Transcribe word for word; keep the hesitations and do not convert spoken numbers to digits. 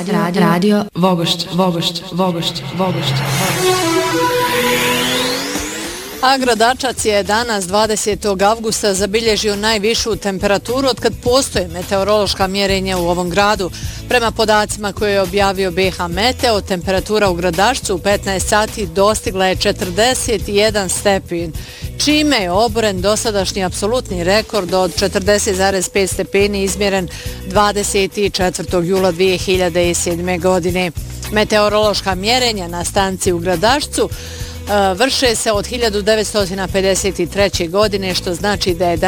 Radio, radio, radio Vogošć, Vogošć, Vogošć, Vogošć. A Gradačac je danas dvadesetog avgusta zabilježio najvišu temperaturu od kad postoje meteorološka mjerenja u ovom gradu. Prema podacima koje je objavio B H Meteo, temperatura u Gradačcu u petnaest sati dostigla je četrdeset jedan stepen, čime je oboren dosadašnji apsolutni rekord od četrdeset zarez pet stepeni izmjeren dvadeset četvrtog jula dvije hiljade sedme. godine. Meteorološka mjerenja na stanci u Gradačcu vrše se od hiljadu devetsto pedeset treće. godine, što znači da je